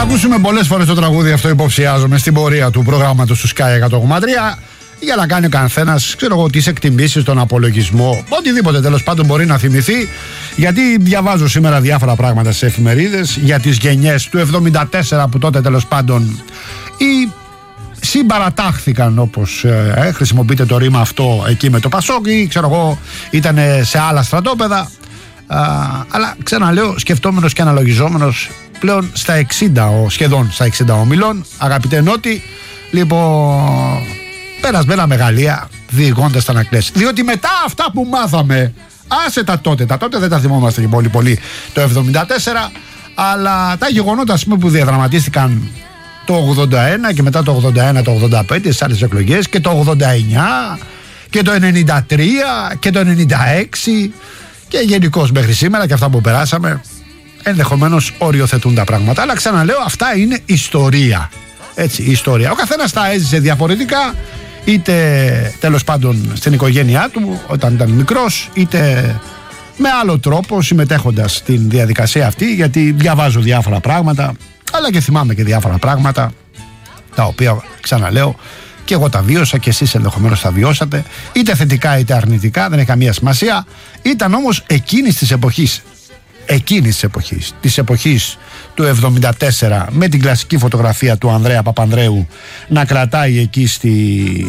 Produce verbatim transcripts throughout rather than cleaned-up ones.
ακούσουμε πολλές φορές το τραγούδι αυτό, υποψιάζομαι, στην πορεία του προγράμματος του Sky εκατό κόμμα τρία, για να κάνει ο καθένας, ξέρω εγώ, τις εκτιμήσεις, τον απολογισμό, οτιδήποτε τέλος πάντων μπορεί να θυμηθεί. Γιατί διαβάζω σήμερα διάφορα πράγματα σε εφημερίδες για τις γενιές του εβδομήντα τέσσερα που τότε τέλος πάντων οι συμπαρατάχθηκαν, όπως ε, χρησιμοποιείται το ρήμα αυτό εκεί με το Πασόκ, ή ξέρω εγώ ήταν σε άλλα στρατόπεδα. Α, αλλά ξαναλέω, σκεφτόμενος και αναλογιζόμενος, πλέον στα εξήντα, ο, σχεδόν στα εξήντα ομιλών, αγαπητέ Νότι, λοιπόν, πέρασμένα μεγαλεία, διηγώντας τα να κλέσει. Διότι μετά αυτά που μάθαμε, άσε τα τότε, τα τότε δεν τα θυμόμαστε και πολύ πολύ το εβδομήντα τέσσερα, αλλά τα γεγονότα, ας πούμε, που διαδραματίστηκαν το ογδόντα ένα και μετά το ογδόντα ένα, το ογδόντα πέντε στις άλλες εκλογές, και το ογδόντα εννιά και το ενενήντα τρία και το ενενήντα έξι και γενικώς μέχρι σήμερα και αυτά που περάσαμε, ενδεχομένως οριοθετούν τα πράγματα. Αλλά ξαναλέω, αυτά είναι ιστορία. Έτσι, ιστορία. Ο καθένας τα έζησε διαφορετικά, είτε τέλος πάντων στην οικογένειά του όταν ήταν μικρός, είτε με άλλο τρόπο συμμετέχοντας στην διαδικασία αυτή, γιατί διαβάζω διάφορα πράγματα, αλλά και θυμάμαι και διάφορα πράγματα τα οποία, ξαναλέω, και εγώ τα βίωσα και εσείς ενδεχομένως τα βιώσατε, είτε θετικά είτε αρνητικά, δεν έχει καμία σημασία. Ήταν όμως εκείνης της εποχής, εκείνης της εποχής, της εποχής του εβδομήντα τέσσερα, με την κλασική φωτογραφία του Ανδρέα Παπανδρέου να κρατάει εκεί στη,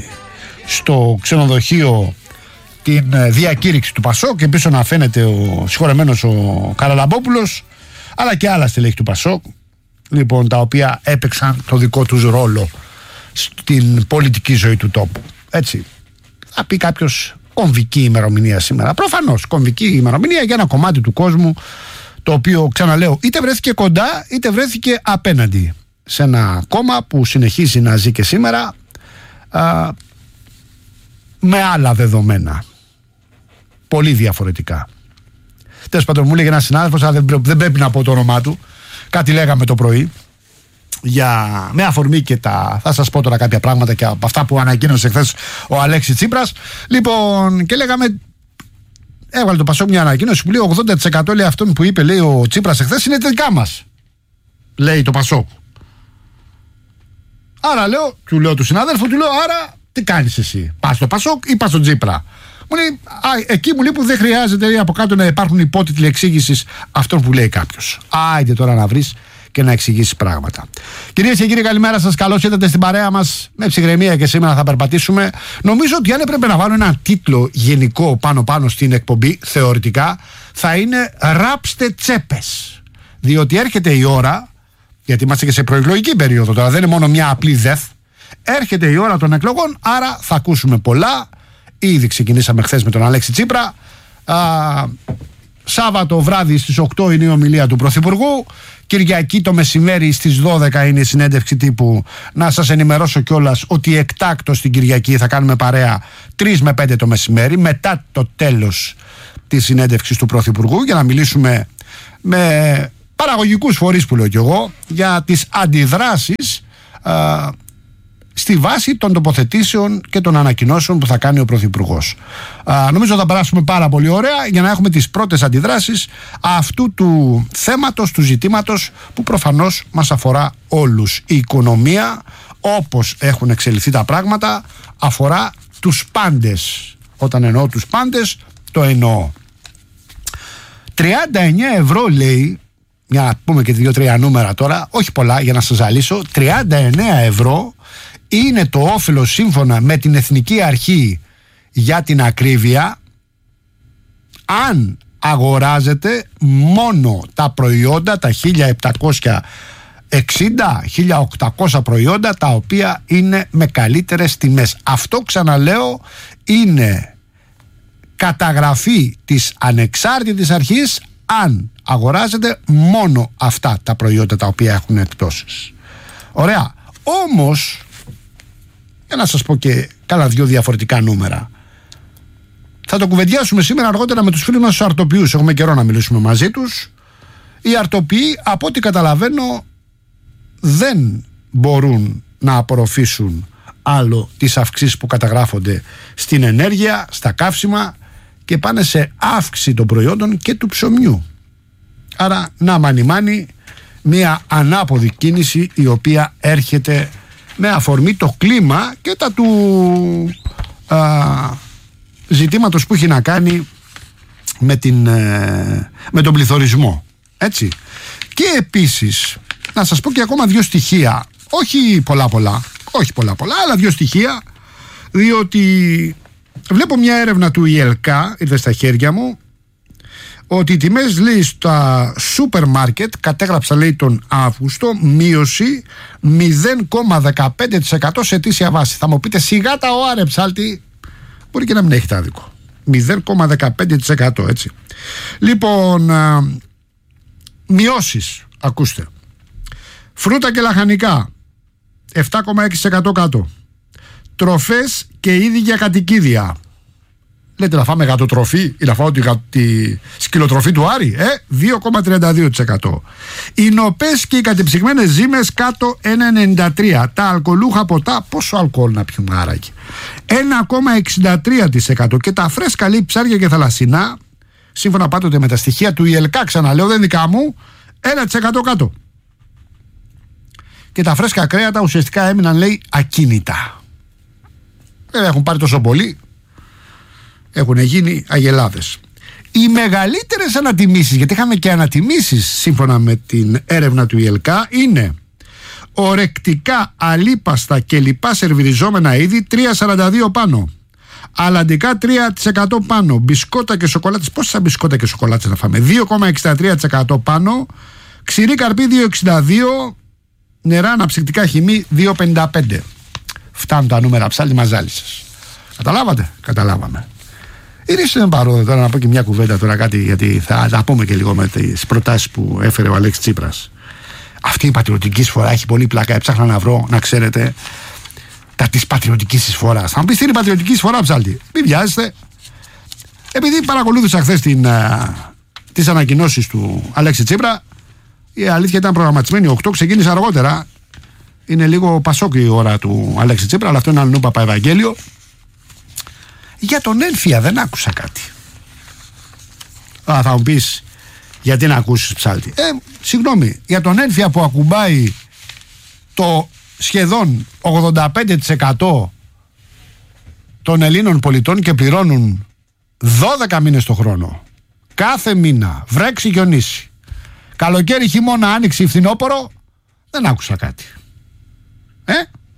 στο ξενοδοχείο την διακήρυξη του Πασόκ και πίσω να φαίνεται ο συγχωρεμένος ο Καραλαμπόπουλος, αλλά και άλλα στελέχη του Πασόκ, λοιπόν, τα οποία έπαιξαν το δικό τους ρόλο στην πολιτική ζωή του τόπου. Έτσι, θα πει κάποιος, κομβική ημερομηνία σήμερα. Προφανώς κομβική ημερομηνία για ένα κομμάτι του κόσμου, το οποίο, ξαναλέω, είτε βρέθηκε κοντά είτε βρέθηκε απέναντι σε ένα κόμμα που συνεχίζει να ζει και σήμερα, α, με άλλα δεδομένα, πολύ διαφορετικά. Τέλος πάντων, μου λέγε ένας συνάδελφος, αλλά δεν, πρέ, δεν πρέπει να πω το όνομά του, κάτι λέγαμε το πρωί για, με αφορμή και τα, θα σας πω τώρα κάποια πράγματα και από αυτά που ανακοίνωσε χθες ο Αλέξης Τσίπρας. Λοιπόν, και λέγαμε, έβαλε το Πασόκ μια ανακοίνωση που λέει ογδόντα τοις εκατό, λέει, αυτόν που είπε, λέει, ο Τσίπρας εχθές είναι δικά μας, λέει το Πασόκ. Άρα λέω, του λέω του συνάδελφου, του λέω, άρα τι κάνεις εσύ, πας στο Πασόκ ή πας στο Τσίπρα? Μου λέει, α, εκεί μου λέει που δεν χρειάζεται, λέει, από κάτω να υπάρχουν υπότιτλοι εξήγησης αυτών που λέει κάποιος. Άιντε τώρα να βρεις και να εξηγήσεις πράγματα. Κυρίες και κύριοι, καλημέρα σας. Καλώς ήρθατε στην παρέα μας. Με ψυχραιμία και σήμερα θα περπατήσουμε. Νομίζω ότι αν έπρεπε να βάλω ένα τίτλο γενικό πάνω-πάνω στην εκπομπή, θεωρητικά, θα είναι «Ράψτε τσέπες». Διότι έρχεται η ώρα, γιατί είμαστε και σε προεκλογική περίοδο τώρα, δεν είναι μόνο μια απλή δεθ. Έρχεται η ώρα των εκλογών, άρα θα ακούσουμε πολλά. Ήδη ξεκινήσαμε χθες με τον Αλέξη Τσίπρα. Α, Σάββατο βράδυ στις οκτώ είναι η ομιλία του Πρωθυπουργού. Κυριακή το μεσημέρι στις δώδεκα είναι η συνέντευξη τύπου. Να σας ενημερώσω κιόλας ότι εκτάκτως την Κυριακή θα κάνουμε παρέα τρεις με πέντε το μεσημέρι, μετά το τέλος της συνέντευξης του Πρωθυπουργού, για να μιλήσουμε με παραγωγικούς φορείς, που λέω κι εγώ, για τις αντιδράσεις α, στη βάση των τοποθετήσεων και των ανακοινώσεων που θα κάνει ο Πρωθυπουργός. Α, νομίζω θα περάσουμε πάρα πολύ ωραία για να έχουμε τις πρώτες αντιδράσεις αυτού του θέματος, του ζητήματος που προφανώς μας αφορά όλους. Η οικονομία, όπως έχουν εξελιχθεί τα πράγματα, αφορά τους πάντες. Όταν εννοώ τους πάντες, το εννοώ. τριάντα εννέα ευρώ, λέει, για να πούμε και δύο-τρία νούμερα τώρα, όχι πολλά για να σας ζαλίσω, τριάντα εννέα ευρώ είναι το όφελος, σύμφωνα με την Εθνική Αρχή για την Ακρίβεια, αν αγοράζετε μόνο τα προϊόντα, τα χίλια επτακόσια εξήντα χίλια οκτακόσια προϊόντα, τα οποία είναι με καλύτερες τιμές. Αυτό, ξαναλέω, είναι καταγραφή της ανεξάρτητης αρχής, αν αγοράζετε μόνο αυτά τα προϊόντα τα οποία έχουν εκπτώσεις. Ωραία. Όμως, για να σας πω και κάνα δυο διαφορετικά νούμερα, θα το κουβεντιάσουμε σήμερα αργότερα με τους φίλους μας τους αρτοποιούς. Έχουμε καιρό να μιλήσουμε μαζί τους. Οι αρτοποιοί, από ό,τι καταλαβαίνω, δεν μπορούν να απορροφήσουν άλλο τις αυξήσεις που καταγράφονται στην ενέργεια, στα καύσιμα, και πάνε σε αύξηση των προϊόντων και του ψωμιού. Άρα, να μάνι μάνι, μια ανάποδη κίνηση η οποία έρχεται με αφορμή το κλίμα και τα του α, ζητήματος που έχει να κάνει με, την, ε, με τον πληθωρισμό, έτσι. Και επίσης να σας πω και ακόμα δύο στοιχεία, όχι πολλά πολλά, όχι πολλά πολλά, αλλά δύο στοιχεία, διότι βλέπω μια έρευνα του ι ελ κέι, ήρθε στα χέρια μου, ότι οι τιμές, λέει, στα σούπερ μάρκετ κατέγραψα, λέει, τον Αύγουστο μείωση μηδέν κόμμα δεκαπέντε τοις εκατό σε ετήσια βάση. Θα μου πείτε σιγά τα ο άρε ψάλτη, μπορεί και να μην έχετε άδικο. μηδέν κόμμα δεκαπέντε τοις εκατό, έτσι. Λοιπόν, α, μειώσεις, ακούστε. Φρούτα και λαχανικά επτά κόμμα έξι τοις εκατό κάτω. Τροφές και είδη για κατοικίδια. Λέτε να φάμε γατοτροφή ή να φάω τη, τη σκυλοτροφή του Άρη, ε, δύο κόμμα τριάντα δύο τοις εκατό. Οι νοπές και οι κατεψυγμένες ζύμες κάτω ένα κόμμα ενενήντα τρία. Τα αλκοολούχα ποτά, πόσο αλκοόλ να πιούμε άραγε, ένα κόμμα εξήντα τρία τοις εκατό. Και τα φρέσκα, λέει, ψάρια και θαλασσινά, σύμφωνα πάντοτε με τα στοιχεία του ι ελ κέι, ξαναλέω, δεν δικά μου, ένα τοις εκατό κάτω. Και τα φρέσκα κρέατα ουσιαστικά έμειναν, λέει, ακίνητα. Δεν έχουν πάρει τόσο πολύ, έχουν γίνει αγελάδες. Οι μεγαλύτερες ανατιμήσεις, γιατί είχαμε και ανατιμήσεις σύμφωνα με την έρευνα του ι ελ κέι, είναι ορεκτικά, αλίπαστα και λοιπά σερβιριζόμενα είδη τρία κόμμα σαράντα δύο πάνω, αλαντικά τρία τοις εκατό πάνω, μπισκότα και σοκολάτες, πόσα μπισκότα και σοκολάτες να φάμε, δύο κόμμα εξήντα τρία τοις εκατό πάνω, ξηρή καρπή δύο κόμμα εξήντα δύο, νερά αναψυκτικά χυμή δύο κόμμα πενήντα πέντε. Φτάνουν τα νούμερα, ψάλτη μαζάλι σας. Καταλάβατε? Καταλάβαμε. Ήρθε δεν πάρω τώρα να πω και μια κουβέντα τώρα κάτι, γιατί θα τα πούμε και λίγο με τις προτάσεις που έφερε ο Αλέξης Τσίπρας. Αυτή η πατριωτική εισφορά έχει πολύ πλάκα. Έψαχνα να βρω, να ξέρετε, τα της πατριωτικής εισφοράς. Θα μου πεις τι είναι η πατριωτική εισφορά, ψάλτη. Μην βιάζεστε. Επειδή παρακολούθησα χθες τις ανακοινώσεις του Αλέξη Τσίπρα, η αλήθεια ήταν προγραμματισμένη οκτώ, ξεκίνησε αργότερα. Είναι λίγο πασόκι η ώρα του Αλέξη Τσίπρα, αλλά αυτό είναι αλλού Παπαευαγγέλιο. Για τον Ένφια δεν άκουσα κάτι. Α, θα μου πεις γιατί να ακούσεις, ψάλτη. Ε, συγγνώμη, για τον Ένφια που ακουμπάει το σχεδόν ογδόντα πέντε τοις εκατό των Ελλήνων πολιτών και πληρώνουν δώδεκα μήνες το χρόνο. Κάθε μήνα, βρέξει και ονίσει. Καλοκαίρι, χειμώνα, άνοιξη, φθινόπωρο, δεν άκουσα κάτι. Ε?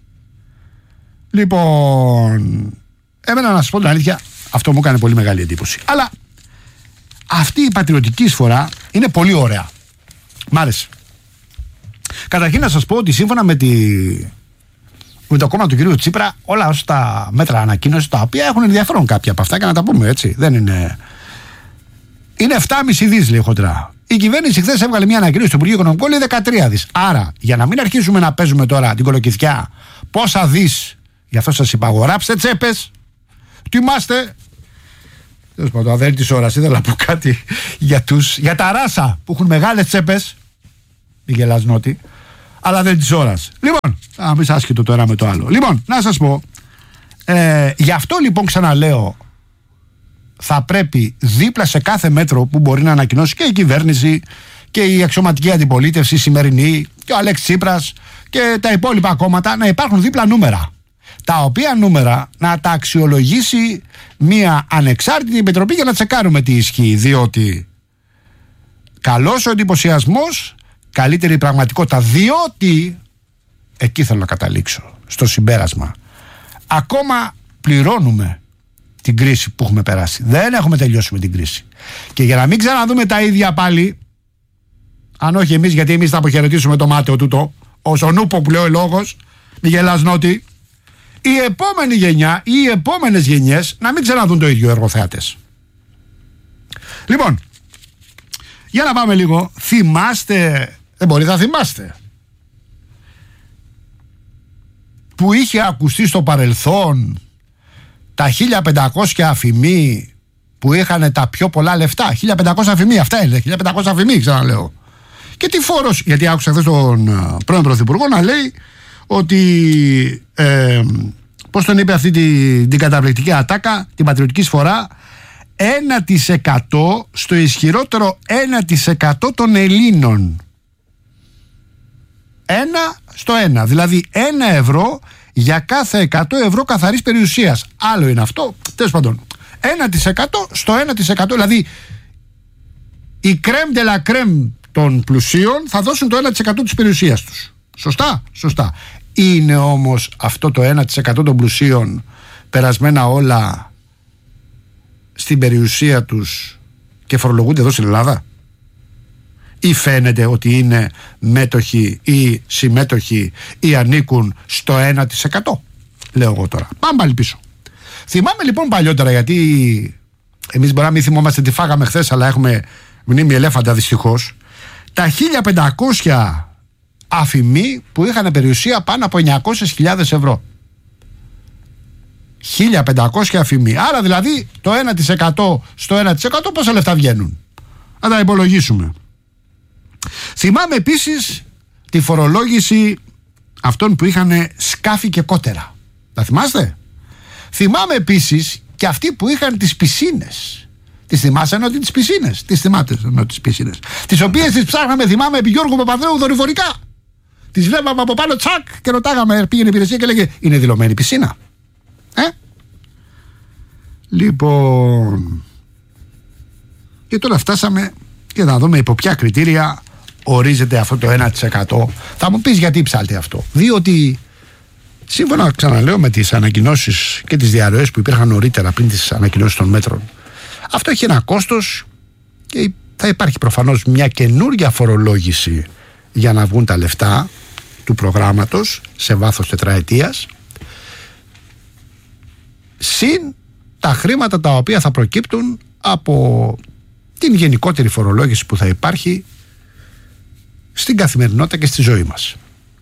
Λοιπόν, εμένα να σας πω την αλήθεια, αυτό μου έκανε πολύ μεγάλη εντύπωση. Αλλά αυτή η πατριωτική εισφορά είναι πολύ ωραία. Μ' άρεσε. Καταρχήν να σας πω ότι σύμφωνα με, τη... με το κόμμα του κυρίου Τσίπρα, όλα όσα τα μέτρα ανακοίνωση, τα οποία έχουν ενδιαφέρον κάποια από αυτά, και να τα πούμε έτσι, δεν είναι... Είναι επτά κόμμα πέντε δις, λέει, χοντρά. Η κυβέρνηση χθες έβγαλε μια ανακοίνωση στο Υπουργείο Οικονομικών, λέει δεκατρία δις. Άρα, για να μην αρχίσουμε να παίζουμε τώρα την κολοκυθιά, πόσα δις, γι' αυτό σας είπα, αγοράψτε τσέπες, τιμάστε. Τέλος πάντων, αν δεν είναι της ώρας, ήθελα να πω κάτι για, τους, για τα ράσα που έχουν μεγάλες τσέπες. Μην γελάς, Νότι, αλλά δεν είναι της ώρας. Λοιπόν, θα μπεις άσχετο το ένα με το άλλο. Λοιπόν, να σας πω, ε, γι' αυτό λοιπόν ξαναλέω, θα πρέπει δίπλα σε κάθε μέτρο που μπορεί να ανακοινώσει και η κυβέρνηση και η αξιωματική αντιπολίτευση, η σημερινή, και ο Αλέξης Τσίπρας και τα υπόλοιπα κόμματα, να υπάρχουν δίπλα νούμερα. Τα οποία νούμερα να τα αξιολογήσει μια ανεξάρτητη επιτροπή για να τσεκάρουμε τι ισχύει. Διότι καλός ο εντυπωσιασμός, καλύτερη πραγματικότητα. Διότι εκεί θέλω να καταλήξω, στο συμπέρασμα. Ακόμα πληρώνουμε την κρίση που έχουμε περάσει. Δεν έχουμε τελειώσει με την κρίση. Και για να μην ξαναδούμε τα ίδια πάλι, αν όχι εμείς, γιατί εμείς θα αποχαιρετήσουμε το μάταιο τούτο, ως ο νούπο που λέει ο λόγος, μη γελάς, Νότι, η επόμενη γενιά ή οι επόμενες γενιές να μην ξαναδούν το ίδιο, εργοθέατες. Λοιπόν, για να πάμε λίγο. Θυμάστε, δεν μπορεί να θυμάστε, που είχε ακουστεί στο παρελθόν τα χίλια πεντακόσια αφημί που είχαν τα πιο πολλά λεφτά. χίλια πεντακόσια αφημί, αυτά είναι, χίλια πεντακόσια αφημί, ξαναλέω. Και τι φόρος, γιατί άκουσα χθες τον πρώην Πρωθυπουργό να λέει ότι ε, πώς τον είπε αυτή την, την καταπληκτική ατάκα, την πατριωτική εισφορά, ένα τοις εκατό στο ισχυρότερο ένα τοις εκατό των Ελλήνων. Ένα στο ένα. Δηλαδή ένα ευρώ για κάθε εκατό ευρώ καθαρής περιουσίας. Άλλο είναι αυτό. Τέλος πάντων. ένα τοις εκατό στο ένα τοις εκατό. Δηλαδή η κρέμ de la κρέμ των πλουσίων θα δώσουν το ένα τοις εκατό της περιουσίας τους. Σωστά, σωστά. Είναι όμως αυτό το ένα τοις εκατό των πλουσίων περασμένα όλα στην περιουσία τους και φορολογούνται εδώ στην Ελλάδα? Ή φαίνεται ότι είναι μέτοχοι ή συμμέτοχοι ή ανήκουν στο ένα τοις εκατό? Λέω εγώ τώρα. Πάμε πάλι πίσω. Θυμάμαι λοιπόν παλιότερα, γιατί εμείς μπορεί να μην θυμόμαστε τι φάγαμε χθες, αλλά έχουμε μνήμη ελέφαντα δυστυχώς, τα χίλια πεντακόσια αφημί που είχαν περιουσία πάνω από εννιακόσιες χιλιάδες ευρώ. χίλια πεντακόσια αφημί. Άρα δηλαδή το ένα τοις εκατό στο ένα τοις εκατό πόσα λεφτά βγαίνουν? Να τα υπολογίσουμε. Θυμάμαι επίσης τη φορολόγηση αυτών που είχαν σκάφη και κότερα. Τα θυμάστε? Θυμάμαι επίσης και αυτοί που είχαν τις πισίνες. Τις θυμάσαι ενώ τις πισίνες? Τις θυμάται ενώ τις πισίνες? Τις οποίες τις ψάχναμε, θυμάμαι, επί Γιώργου Παπανδρέου δορυφορικά. Τις βλέπαμε από πάνω, τσακ, και ρωτάγαμε, πήγαινε η υπηρεσία και λέγε, είναι δηλωμένη πισίνα? Ε? Λοιπόν, και τώρα φτάσαμε και να δούμε υπό ποια κριτήρια ορίζεται αυτό το ένα τοις εκατό. Θα μου πεις γιατί ψάλτε αυτό? Διότι σύμφωνα, ξαναλέω, με τις ανακοινώσεις και τις διαρροές που υπήρχαν νωρίτερα πριν τις ανακοινώσεις των μέτρων, αυτό έχει ένα κόστος και θα υπάρχει προφανώς μια καινούργια φορολόγηση για να βγουν τα λεφτά του προγράμματος σε βάθος τετραετίας, συν τα χρήματα τα οποία θα προκύπτουν από την γενικότερη φορολόγηση που θα υπάρχει στην καθημερινότητα και στη ζωή μας.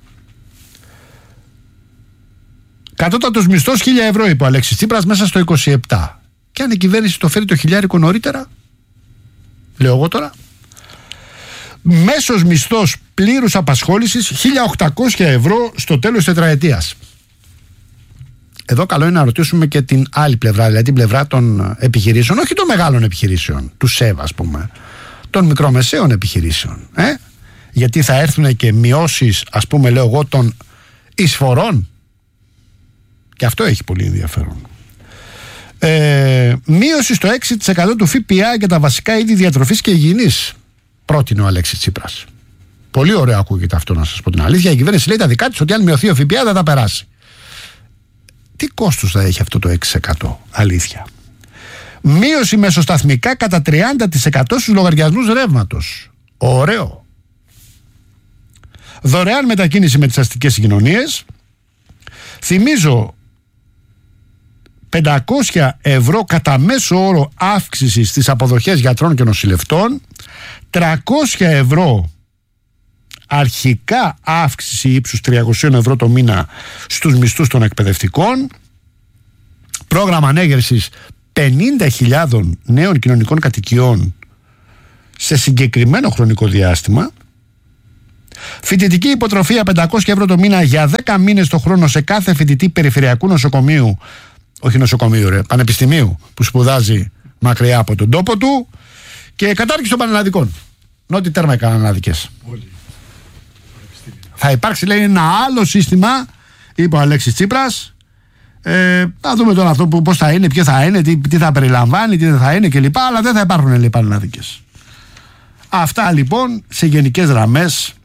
Κατώτατος μισθός χίλια ευρώ, είπε ο Αλέξης Τσίπρας, μέσα στο είκοσι επτά. Και αν η κυβέρνηση το φέρει το χιλιάρικο νωρίτερα, λέω εγώ τώρα, μέσος μισθός πλήρους απασχόλησης χίλια οκτακόσια ευρώ στο τέλος τετραετίας. Εδώ καλό είναι να ρωτήσουμε και την άλλη πλευρά, δηλαδή την πλευρά των επιχειρήσεων, όχι των μεγάλων επιχειρήσεων, του ΣΕΒ ας πούμε, των μικρομεσαίων επιχειρήσεων. Ε? Γιατί θα έρθουν και μειώσεις, ας πούμε, λέω εγώ, των εισφορών. Και αυτό έχει πολύ ενδιαφέρον. Ε, μείωση στο έξι τοις εκατό του ΦΠΑ για τα βασικά είδη διατροφής και υγιεινής, πρότεινε ο Αλέξης Τσίπρας. Πολύ ωραίο ακούγεται αυτό, να σας πω την αλήθεια. Η κυβέρνηση λέει τα δικά της ότι αν μειωθεί ο ΦΠΑ δεν θα περάσει. Τι κόστος θα έχει αυτό το έξι τοις εκατό, αλήθεια? Μείωση μεσοσταθμικά κατά τριάντα τοις εκατό στους λογαριασμούς ρεύματος. Ωραίο. Δωρεάν μετακίνηση με τις αστικές συγκοινωνίες. Θυμίζω πεντακόσια ευρώ κατά μέσο όρο αύξηση στις αποδοχές γιατρών και νοσηλευτών, τριακόσια ευρώ αρχικά αύξηση ύψους τριακόσια ευρώ το μήνα στους μισθούς των εκπαιδευτικών, πρόγραμμα ανέγερσης πενήντα χιλιάδες νέων κοινωνικών κατοικιών σε συγκεκριμένο χρονικό διάστημα, φοιτητική υποτροφία πεντακόσια ευρώ το μήνα για δέκα μήνες το χρόνο σε κάθε φοιτητή περιφερειακού νοσοκομείου, όχι νοσοκομείου ρε, πανεπιστημίου που σπουδάζει μακριά από τον τόπο του, και κατάργηση των πανελλαδικών. Νότι τέρμα έκαναν ανάδικες. Θα υπάρξει, λέει, ένα άλλο σύστημα, είπε ο Αλέξης Τσίπρας. Ε, θα δούμε τώρα αυτό που, πώς θα είναι, ποιο θα είναι, τι, τι θα περιλαμβάνει, τι δεν θα είναι κλπ. Αλλά δεν θα υπάρχουν, λέει, πανελλαδικές. Αυτά λοιπόν σε γενικές γραμμές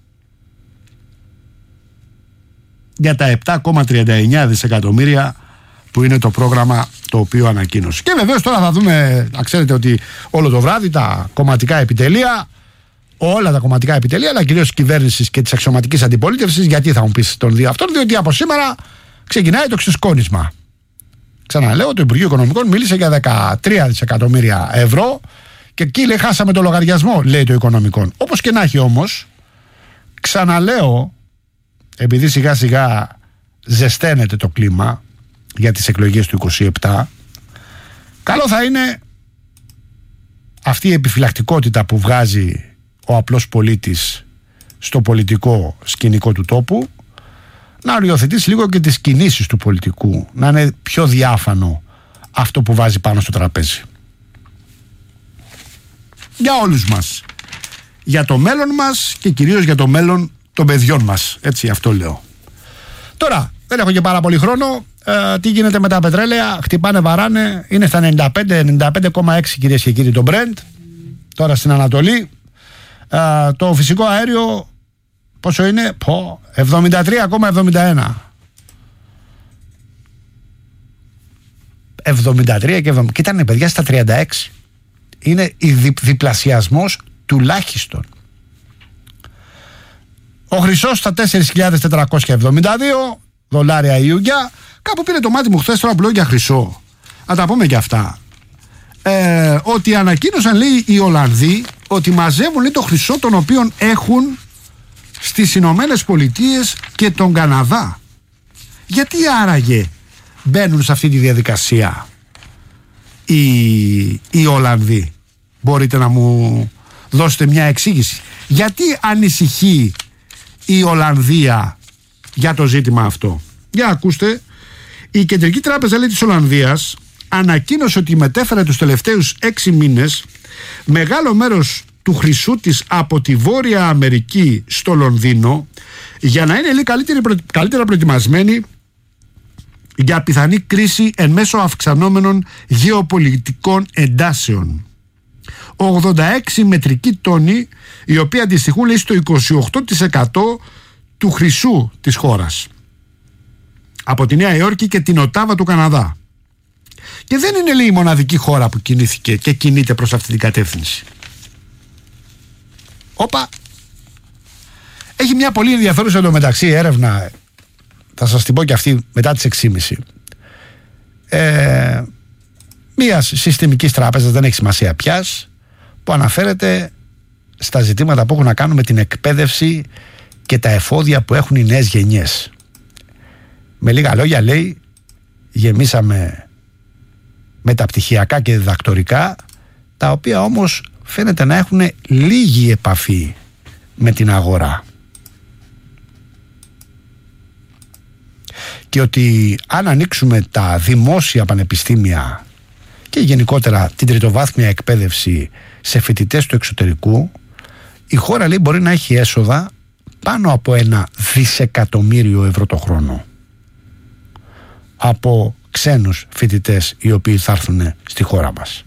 για τα επτά κόμμα τριάντα εννιά δισεκατομμύρια που είναι το πρόγραμμα το οποίο ανακοίνωσε. Και βεβαίως τώρα θα δούμε, να ξέρετε ότι όλο το βράδυ τα κομματικά επιτελεία, όλα τα κομματικά επιτελεία, αλλά κυρίως της κυβέρνησης και της αξιωματικής αντιπολίτευσης, γιατί θα μου πεις των δύο αυτών, διότι από σήμερα ξεκινάει το ξεσκόνισμα. Ξαναλέω, το Υπουργείο Οικονομικών μίλησε για δεκατρία δισεκατομμύρια ευρώ και εκεί, λέει, χάσαμε το λογαριασμό, λέει το Οικονομικών. Όπως και να έχει όμως, ξαναλέω, επειδή σιγά σιγά ζεσταίνεται το κλίμα για τις εκλογές του είκοσι επτά, καλό θα είναι αυτή η επιφυλακτικότητα που βγάζει ο απλός πολίτης στο πολιτικό σκηνικό του τόπου να οριοθετήσει λίγο και τις κινήσεις του πολιτικού, να είναι πιο διάφανο αυτό που βάζει πάνω στο τραπέζι. Για όλους μας, για το μέλλον μας και κυρίως για το μέλλον των παιδιών μας. Έτσι, αυτό λέω. Τώρα, δεν έχω και πάρα πολύ χρόνο. Ε, τι γίνεται με τα πετρέλαια? Χτυπάνε, βαράνε. Είναι στα ενενήντα πέντε ενενήντα πέντε κόμμα έξι κυρίες και κύριοι το Brent. Τώρα στην Ανατολή. Ε, το φυσικό αέριο πόσο είναι? Πω, εβδομήντα τρία κόμμα εβδομήντα ένα. εβδομήντα τρία και εβδομήντα. Κοίτανε παιδιά στα τριάντα έξι. Είναι η δι, διπλασιασμός τουλάχιστον. Ο χρυσός στα τέσσερις χιλιάδες τετρακόσια εβδομήντα δύο δολάρια η Ιούγκια. Κάπου πήρε το μάτι μου χθες τώρα που λέω για χρυσό. Να τα πούμε και αυτά. Ε, ότι ανακοίνωσαν, λέει, οι Ολλανδοί ότι μαζεύουν, λέει, το χρυσό τον οποίον έχουν στις Ηνωμένες Πολιτείες και τον Καναδά. Γιατί άραγε μπαίνουν σε αυτή τη διαδικασία οι, οι Ολλανδοί? Μπορείτε να μου δώσετε μια εξήγηση? Γιατί ανησυχεί η Ολλανδία για το ζήτημα αυτό? Για ακούστε. Η Κεντρική Τράπεζα, λέει, της Ολλανδίας ανακοίνωσε ότι μετέφερε τους τελευταίους έξι μήνες μεγάλο μέρος του χρυσού της από τη Βόρεια Αμερική στο Λονδίνο για να είναι, λέει, καλύτερα, καλύτερα προετοιμασμένη για πιθανή κρίση εν μέσω αυξανόμενων γεωπολιτικών εντάσεων. ογδόντα έξι μετρικοί τόνοι, οι οποίοι αντιστοιχούν, λέει, στο είκοσι οκτώ τοις εκατό του χρυσού της χώρας, από τη Νέα Υόρκη και την Οτάβα του Καναδά. Και δεν είναι, λέει, η μοναδική χώρα που κινήθηκε και κινείται προς αυτή την κατεύθυνση. Όπα. Έχει μια πολύ ενδιαφέρουσα εντωμεταξύ έρευνα, θα σας την πω και αυτή μετά τις έξι και μισή. Ε, μια συστημικής τράπεζας, δεν έχει σημασία ποιας, που αναφέρεται στα ζητήματα που έχουν να κάνουν με την εκπαίδευση και τα εφόδια που έχουν οι νέες γενιές. Με λίγα λόγια, λέει, γεμίσαμε μεταπτυχιακά και διδακτορικά, τα οποία όμως φαίνεται να έχουν λίγη επαφή με την αγορά. Και ότι αν ανοίξουμε τα δημόσια πανεπιστήμια και γενικότερα την τριτοβάθμια εκπαίδευση σε φοιτητές του εξωτερικού, η χώρα, λέει, μπορεί να έχει έσοδα πάνω από ένα δισεκατομμύριο ευρώ το χρόνο από ξένους φοιτητές οι οποίοι θα έρθουν στη χώρα μας.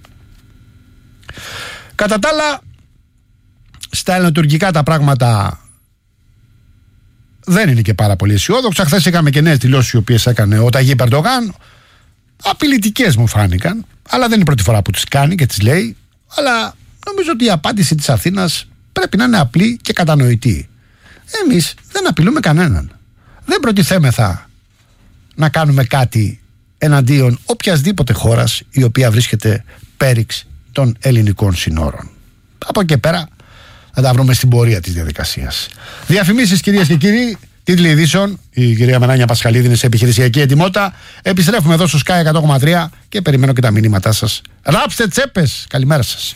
Κατά τα άλλα, στα ελληνοτουρκικά τα πράγματα δεν είναι και πάρα πολύ αισιόδοξα. Χθες είχαμε και νέες δηλώσεις οι οποίες έκανε ο Ταγί Ερντογάν. Απειλητικές μου φάνηκαν, αλλά δεν είναι η πρώτη φορά που τις κάνει και τις λέει. Αλλά νομίζω ότι η απάντηση της Αθήνας πρέπει να είναι απλή και κατανοητή. Εμείς δεν απειλούμε κανέναν. Δεν προτιθέμεθα να κάνουμε κάτι εναντίον οποιασδήποτε χώρας η οποία βρίσκεται πέριξ των ελληνικών συνόρων. Από εκεί πέρα θα τα βρούμε στην πορεία της διαδικασίας. Διαφημίσεις, κυρίες και κύριοι, τίτλοι ειδήσεων. Η κυρία Μενάνια Πασχαλίδη είναι σε επιχειρησιακή ετοιμότητα. Επιστρέφουμε εδώ στο Sky εκατό κόμμα τρία και περιμένω και τα μηνύματά σας. Ράψτε τσέπες. Καλημέρα σας.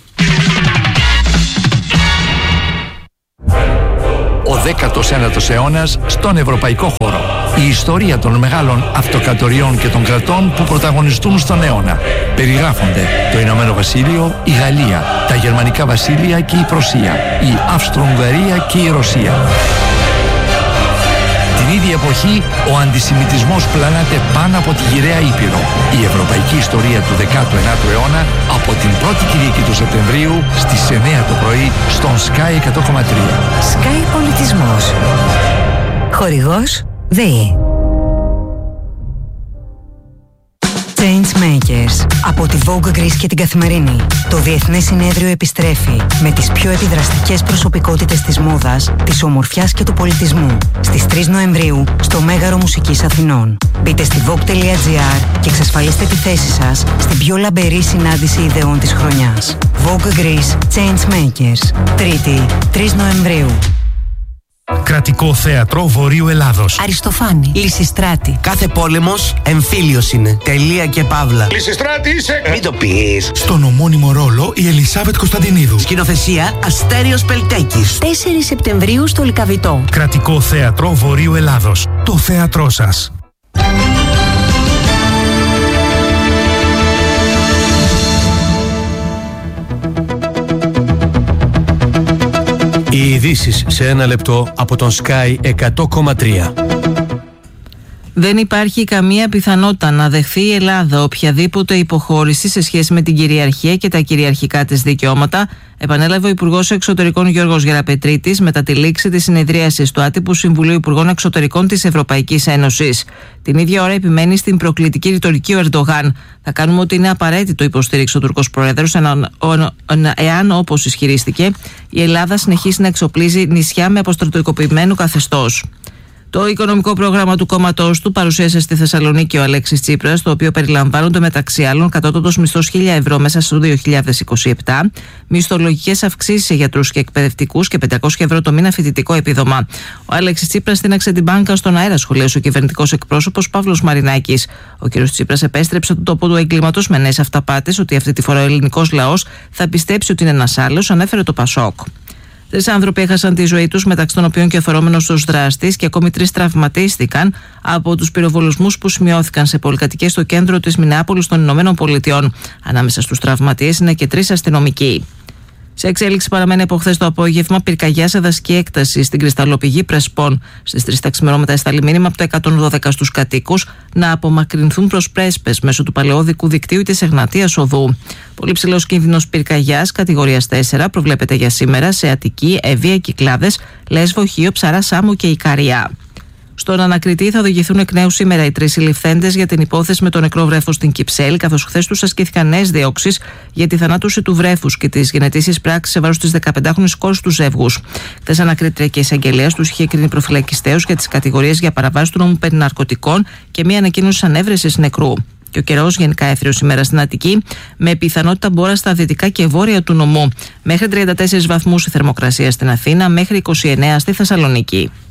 Ο δέκατος ένατος αιώνας στον ευρωπαϊκό χώρο. Η ιστορία των μεγάλων αυτοκρατοριών και των κρατών που πρωταγωνιστούν στον αιώνα. Περιγράφονται το Ηνωμένο Βασίλειο, η Γαλλία, τα Γερμανικά Βασίλεια και η Πρωσία, η Αυστρο-Ουγγαρία και η Ρωσία. Την ίδια εποχή, ο αντισημιτισμός πλανάται πάνω από τη γυραιά Ήπειρο. Η ευρωπαϊκή ιστορία του δέκατου ένατου αιώνα από την πρώτη Κυριακή του Σεπτεμβρίου στις εννιά το πρωί στον Sky εκατό κόμμα τρία. Sky Πολιτισμός. Χορηγός ΔΕΗ. Changemakers από τη Vogue Greece και την Καθημερινή. Το Διεθνές Συνέδριο επιστρέφει με τις πιο επιδραστικές προσωπικότητες της μόδας, της ομορφιάς και του πολιτισμού στις τρεις Νοεμβρίου στο Μέγαρο Μουσικής Αθηνών. Μπείτε στη vogue τελεία gr και εξασφαλίστε τη θέση σας στην πιο λαμπερή συνάντηση ιδεών της χρονιάς. Vogue Greece Changemakers. Τρίτη, τρεις Νοεμβρίου. Κρατικό Θέατρο Βορείου Ελλάδος. Αριστοφάνη. Λυσιστράτη. Κάθε πόλεμος εμφύλιος είναι. Τελεία και παύλα. Λυσιστράτη είσαι. Μην το πεις. Στον ομώνυμο ρόλο η Ελισάβετ Κωνσταντινίδου. Σκηνοθεσία Αστέριος Πελτέκης. τέσσερις Σεπτεμβρίου στο Λυκαβητό. Κρατικό Θέατρο Βορείου Ελλάδος. Το θέατρό σας. Οι ειδήσεις σε ένα λεπτό από τον Sky εκατό κόμμα τρία. Δεν υπάρχει καμία πιθανότητα να δεχθεί η Ελλάδα οποιαδήποτε υποχώρηση σε σχέση με την κυριαρχία και τα κυριαρχικά της δικαιώματα, επανέλαβε ο Υπουργός Εξωτερικών Γιώργος Γεραπετρίτης μετά τη λήξη της συνεδρίασης του Άτυπου Συμβουλίου Υπουργών Εξωτερικών της Ευρωπαϊκής Ένωσης. Την ίδια ώρα επιμένει στην προκλητική ρητορική ο Ερντογάν. Θα κάνουμε ότι είναι απαραίτητο, υποστήριξε ο Τούρκος Πρόεδρος, εάν, όπως ισχυρίστηκε, η Ελλάδα συνεχίσει να εξοπλίζει νησιά με αποστρατοικοποιημένο καθεστώς. Το οικονομικό πρόγραμμα του κόμματός του παρουσίασε στη Θεσσαλονίκη ο Αλέξης Τσίπρας, το οποίο περιλαμβάνονται μεταξύ άλλων κατώτατος μισθός χίλια ευρώ μέσα στο δύο χιλιάδες είκοσι επτά, μισθολογικές αυξήσεις σε γιατρούς και εκπαιδευτικούς και πεντακόσια ευρώ το μήνα φοιτητικό επίδομα. Ο Αλέξης Τσίπρας στείναξε την μπάνκα στον αέρα, σχολίασε ο κυβερνητικός εκπρόσωπος Παύλος Μαρινάκης. Ο κ. Τσίπρας επέστρεψε τον τόπο του εγκλήματος με νέες αυταπάτες ότι αυτή τη φορά ο ελληνικός λαός θα πιστέψει ότι είναι ένας άλλος, ανέφερε το Πασόκ. Τρεις άνθρωποι έχασαν τη ζωή τους, μεταξύ των οποίων και ο φερόμενος τους δράστης, και ακόμη τρεις τραυματίστηκαν από τους πυροβολισμούς που σημειώθηκαν σε πολυκατοικίες στο κέντρο της Μινεάπολης των Ηνωμένων Πολιτειών. Ανάμεσα στους τραυματίες είναι και τρεις αστυνομικοί. Σε εξέλιξη παραμένει από χθες το απόγευμα πυρκαγιά σε δασική έκταση στην κρυσταλλοπηγή Πρεσπών. Στις τρεις τα ξημερώματα έσταλει μήνυμα από το εκατόν δώδεκα στους κατοίκους να απομακρυνθούν προς Πρέσπες μέσω του παλαιόδικου δικτύου της Εγνατίας Οδού. Πολύ ψηλός κίνδυνος πυρκαγιάς κατηγορίας τέσσερα προβλέπεται για σήμερα σε Αττική, Εύβοια, Κυκλάδες, Λέσβο, Χίο, Ψαρά, Σάμο και Ικαρία. Στον ανακριτή θα οδηγηθούν εκ νέου σήμερα οι τρεις συλληφθέντες για την υπόθεση με το νεκρό βρέφος στην Κυψέλη, καθώς χθες τους ασκήθηκαν νέες διώξεις για τη θανάτωση του βρέφους και τις γενετήσιες πράξεις σε βάρος της δεκαπεντάχρονης κόρης του ζεύγους. Χθες ανακρίτρια και εισαγγελέας τους είχε κρίνει προφυλακιστέως για τις κατηγορίες για παραβάση του νόμου περί ναρκωτικών και μία ανακοίνωση ανέβρεσης νεκρού. Και ο καιρός γενικά έθριος σήμερα στην Αττική, με πιθανότητα μπόρα στα δυτικά και βόρεια του νομού. Μέχρι τριάντα τέσσερις βαθμούς η θερμοκρασία στην Αθήνα, μέχρι είκοσι εννέα στη Θεσσαλονίκη.